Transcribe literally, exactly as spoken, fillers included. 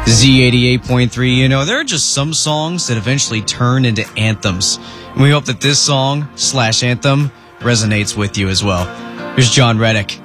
Z eighty-eight point three, you know, there are just some songs that eventually turn into anthems. And we hope that this song slash anthem resonates with you as well. Here's John Reddick.